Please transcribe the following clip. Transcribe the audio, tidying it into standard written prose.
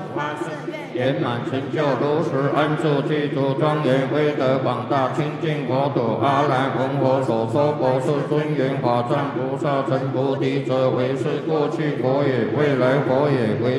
发圣愿， 圆满成就如实安住具足庄严威德广大清净国土阿兰文佛所说佛世尊缘法藏菩萨成菩提者为是过去佛也，未来佛也，为